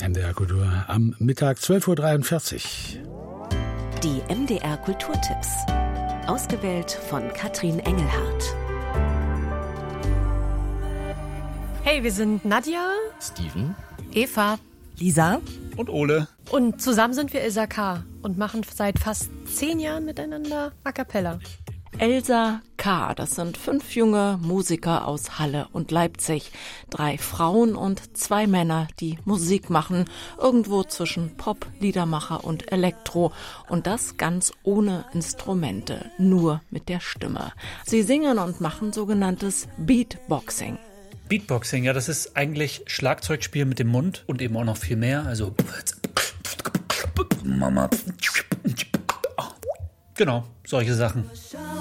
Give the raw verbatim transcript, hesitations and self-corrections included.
M D R Kultur am Mittag zwölf Uhr dreiundvierzig. Die M D R Kulturtipps. Ausgewählt von Katrin Engelhardt. Hey, wir sind Nadja, Steven, Eva, Lisa und Ole. und zusammen sind wir Isakar und machen seit fast zehn Jahren miteinander A Cappella. Elsa K., das sind fünf junge Musiker aus Halle und Leipzig. Drei Frauen und zwei Männer, die Musik machen, irgendwo zwischen Pop, Liedermacher und Elektro. Und das ganz ohne Instrumente, nur mit der Stimme. Sie singen und machen sogenanntes Beatboxing. Beatboxing, ja, das ist eigentlich Schlagzeugspiel mit dem Mund und eben auch noch viel mehr. Also genau, solche Sachen.